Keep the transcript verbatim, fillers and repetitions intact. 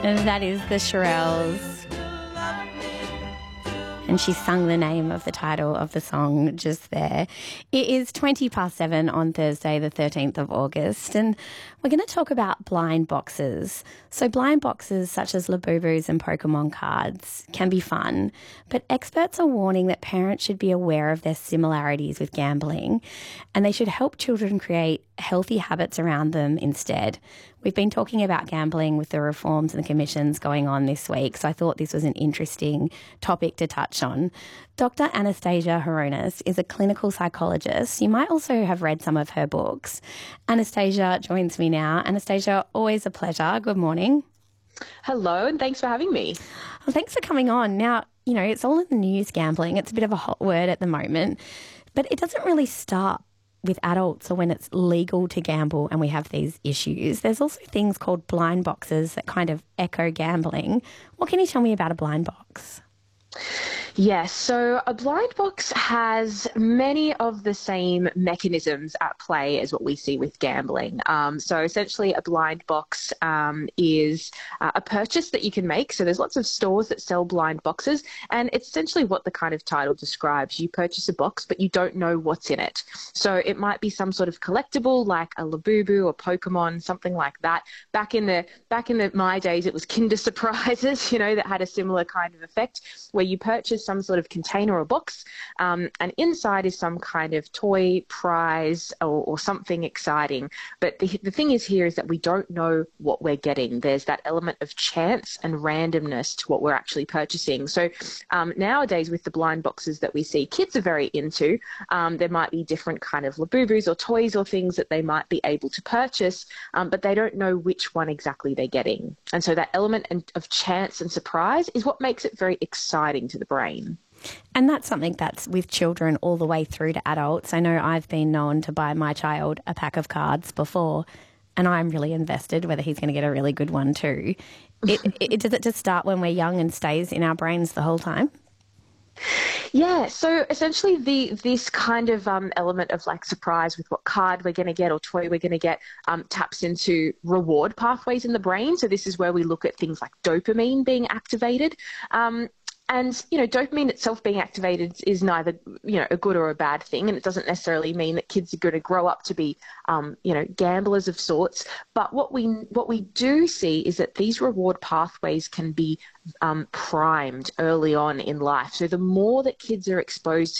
That is the Shirelles. And she sung the name of the title of the song just there. It is twenty past seven on Thursday, the thirteenth of August, and we're going to talk about blind boxes. So blind boxes such as Labubus and Pokemon cards can be fun, but experts are warning that parents should be aware of their similarities with gambling, and they should help children create healthy habits around them instead. We've been talking about gambling with the reforms and the commissions going on this week, so I thought this was an interesting topic to touch on. Doctor Anastasia Horonis is a clinical psychologist. You might also have read some of her books. Anastasia joins me now. Anastasia, always a pleasure. Good morning. Hello, and thanks for having me. Well, thanks for coming on. Now, you know, it's all in the news, gambling. It's a bit of a hot word at the moment, but it doesn't really start with adults or when it's legal to gamble and we have these issues. There's also things called blind boxes that kind of echo gambling. What can you tell me about a blind box? Yes, so a blind box has many of the same mechanisms at play as what we see with gambling. Um, so essentially a blind box um, is uh, a purchase that you can make. So there's lots of stores that sell blind boxes, and it's essentially what the kind of title describes. You purchase a box, but you don't know what's in it. So it might be some sort of collectible like a Labubu or Pokemon, something like that. Back in the back in the, my days, it was Kinder Surprises, you know, that had a similar kind of effect where you purchase some sort of container or box, um, and inside is some kind of toy, prize, or, or something exciting. But the, the thing is here is that we don't know what we're getting. There's that element of chance and randomness to what we're actually purchasing. So um, nowadays with the blind boxes that we see kids are very into, um, there might be different kind of Labubus or toys or things that they might be able to purchase, um, but they don't know which one exactly they're getting. And so that element of chance and surprise is what makes it very exciting to the brain. And that's something that's with children all the way through to adults. I know I've been known to buy my child a pack of cards before, and I'm really invested whether he's going to get a really good one too. It, it, does it just start when we're young and stays in our brains the whole time? Yeah, so essentially the this kind of um, element of like surprise with what card we're going to get or toy we're going to get um, taps into reward pathways in the brain. So this is where we look at things like dopamine being activated. Um, And, you know, dopamine itself being activated is neither, you know, a good or a bad thing. And it doesn't necessarily mean that kids are going to grow up to be, um, you know, gamblers of sorts. But what we what we do see is that these reward pathways can be um, primed early on in life. So the more that kids are exposed